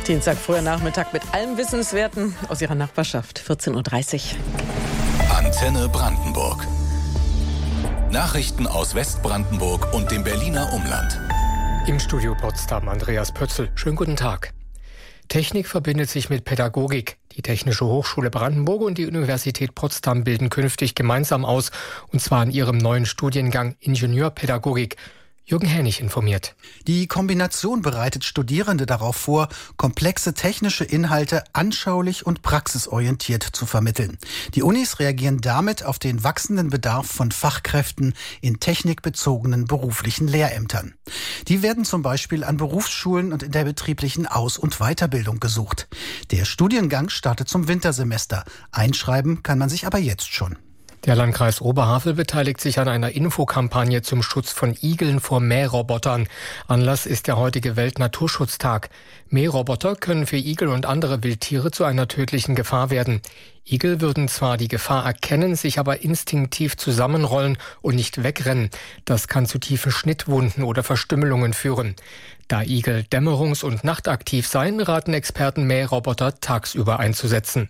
Dienstag, früher Nachmittag mit allem Wissenswerten aus Ihrer Nachbarschaft. 14.30 Uhr. Antenne Brandenburg. Nachrichten aus Westbrandenburg und dem Berliner Umland. Im Studio Potsdam Andreas Pötzl. Schönen guten Tag. Technik verbindet sich mit Pädagogik. Die Technische Hochschule Brandenburg und die Universität Potsdam bilden künftig gemeinsam aus, und zwar in ihrem neuen Studiengang Ingenieurpädagogik. Jürgen Hänig informiert. Die Kombination bereitet Studierende darauf vor, komplexe technische Inhalte anschaulich und praxisorientiert zu vermitteln. Die Unis reagieren damit auf den wachsenden Bedarf von Fachkräften in technikbezogenen beruflichen Lehrämtern. Die werden zum Beispiel an Berufsschulen und in der betrieblichen Aus- und Weiterbildung gesucht. Der Studiengang startet zum Wintersemester. Einschreiben kann man sich aber jetzt schon. Der Landkreis Oberhavel beteiligt sich an einer Infokampagne zum Schutz von Igeln vor Mährobotern. Anlass ist der heutige Weltnaturschutztag. Mähroboter können für Igel und andere Wildtiere zu einer tödlichen Gefahr werden. Igel würden zwar die Gefahr erkennen, sich aber instinktiv zusammenrollen und nicht wegrennen. Das kann zu tiefen Schnittwunden oder Verstümmelungen führen. Da Igel dämmerungs- und nachtaktiv seien, raten Experten, Mähroboter tagsüber einzusetzen.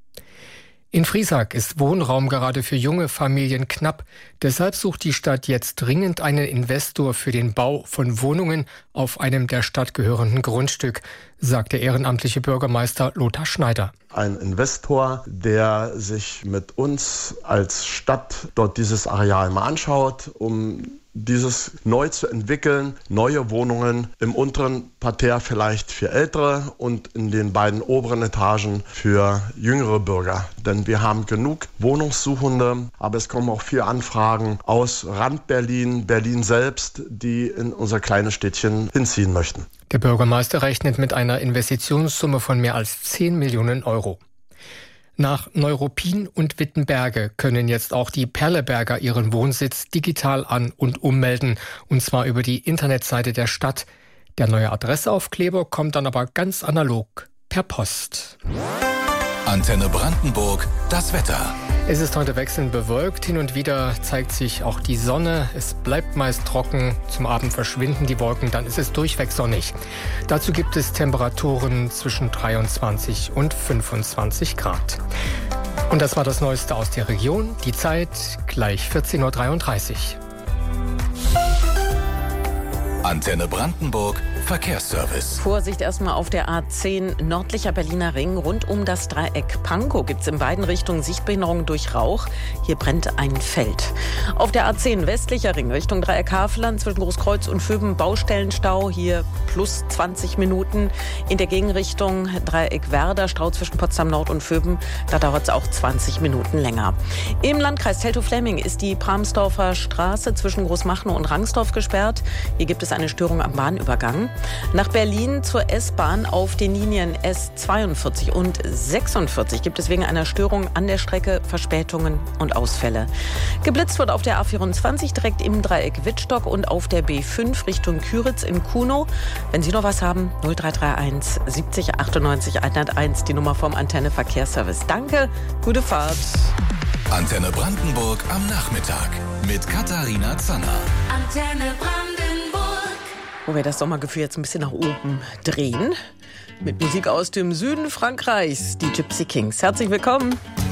In Friesack ist Wohnraum gerade für junge Familien knapp. Deshalb sucht die Stadt jetzt dringend einen Investor für den Bau von Wohnungen auf einem der Stadt gehörenden Grundstück, sagt der ehrenamtliche Bürgermeister Lothar Schneider. Ein Investor, der sich mit uns als Stadt dort dieses Areal mal anschaut, um dieses neu zu entwickeln, neue Wohnungen im unteren Parterre vielleicht für Ältere und in den beiden oberen Etagen für jüngere Bürger. Denn wir haben genug Wohnungssuchende, aber es kommen auch viele Anfragen aus Rand-Berlin, Berlin selbst, die in unser kleines Städtchen hinziehen möchten. Der Bürgermeister rechnet mit einer Investitionssumme von mehr als 10 Millionen Euro. Nach Neuruppin und Wittenberge können jetzt auch die Perleberger ihren Wohnsitz digital an- und ummelden, und zwar über die Internetseite der Stadt. Der neue Adressaufkleber kommt dann aber ganz analog per Post. Antenne Brandenburg, das Wetter. Es ist heute wechselnd bewölkt, hin und wieder zeigt sich auch die Sonne. Es bleibt meist trocken, zum Abend verschwinden die Wolken, dann ist es durchweg sonnig. Dazu gibt es Temperaturen zwischen 23 und 25 Grad. Und das war das Neueste aus der Region. Die Zeit gleich 14.33 Uhr. Antenne Brandenburg, Verkehrsservice. Vorsicht erstmal auf der A10 nördlicher Berliner Ring. Rund um das Dreieck Pankow gibt es in beiden Richtungen Sichtbehinderung durch Rauch. Hier brennt ein Feld. Auf der A10 westlicher Ring Richtung Dreieck Havelland zwischen Großkreuz und Vöben Baustellenstau. Hier plus 20 Minuten. In der Gegenrichtung Dreieck Werder Stau zwischen Potsdam Nord und Vöben. Da dauert es auch 20 Minuten länger. Im Landkreis Teltow-Fläming ist die Bramsdorfer Straße zwischen Großmachnow und Rangsdorf gesperrt. Hier gibt es eine Störung am Bahnübergang. Nach Berlin zur S-Bahn auf den Linien S42 und 46 gibt es wegen einer Störung an der Strecke Verspätungen und Ausfälle. Geblitzt wird auf der A24 direkt im Dreieck Wittstock und auf der B5 Richtung Küritz in Kunow. Wenn Sie noch was haben, 0331 70 98 101, die Nummer vom Antenne Verkehrsservice. Danke, gute Fahrt. Antenne Brandenburg am Nachmittag mit Katharina Zanner. Antenne Brandenburg. Wo wir das Sommergefühl jetzt ein bisschen nach oben drehen. Mit Musik aus dem Süden Frankreichs, die Gypsy Kings. Herzlich willkommen.